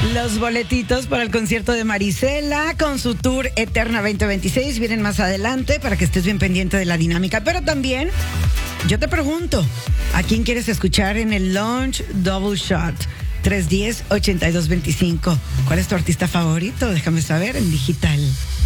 Los boletitos para el concierto de Marisela con su tour Eterna 2026 vienen más adelante para que estés bien pendiente de la dinámica. Pero también, yo te pregunto, ¿a quién quieres escuchar en el Launch Double Shot? 310-8225. ¿Cuál es tu artista favorito? Déjame saber en digital.